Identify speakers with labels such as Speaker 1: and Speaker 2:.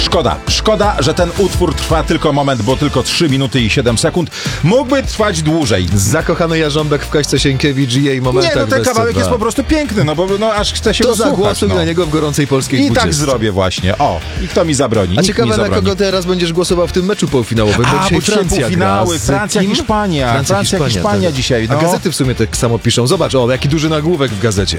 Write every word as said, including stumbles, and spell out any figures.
Speaker 1: Szkoda, szkoda, że ten utwór trwa tylko moment, bo tylko trzy minuty i siedem sekund. Mógłby trwać dłużej.
Speaker 2: Zakochany Jarząbek w Kaśce Sienkiewicz i jej momentach.
Speaker 1: Nie, no ten
Speaker 2: w
Speaker 1: kawałek
Speaker 2: S C dwa.
Speaker 1: jest po prostu piękny, no bo no, aż chce się
Speaker 2: To
Speaker 1: go słuchać.
Speaker 2: zagłosuj
Speaker 1: No.
Speaker 2: na niego w gorącej polskiej
Speaker 1: I
Speaker 2: dwudziestce.
Speaker 1: tak zrobię właśnie. O, i kto mi zabroni?
Speaker 2: A
Speaker 1: Nikt mi
Speaker 2: ciekawe, na
Speaker 1: zabroni.
Speaker 2: kogo teraz będziesz głosował w tym meczu półfinałowym, bo
Speaker 1: A,
Speaker 2: dzisiaj
Speaker 1: bo dzisiaj
Speaker 2: Francja
Speaker 1: półfinały,
Speaker 2: gra z
Speaker 1: Francja,
Speaker 2: kim?
Speaker 1: Hiszpania. Francja, Hiszpania
Speaker 2: tak.
Speaker 1: dzisiaj, no.
Speaker 2: A gazety w sumie tak samo piszą. Zobacz, o, jaki duży nagłówek w gazecie.